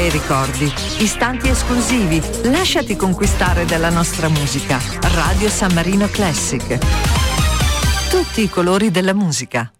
bei ricordi, istanti esclusivi. Lasciati conquistare dalla nostra musica. Radio San Marino Classic. Tutti i colori della musica.